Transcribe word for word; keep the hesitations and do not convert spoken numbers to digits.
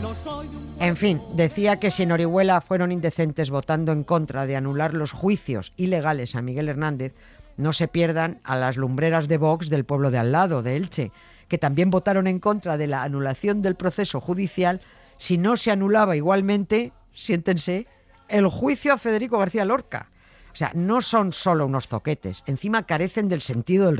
En fin, decía que si en Orihuela fueron indecentes votando en contra de anular los juicios ilegales a Miguel Hernández, no se pierdan a las lumbreras de Vox del pueblo de al lado, de Elche, que también votaron en contra de la anulación del proceso judicial si no se anulaba igualmente, siéntense, el juicio a Federico García Lorca. O sea, no son solo unos zoquetes, encima carecen del sentido del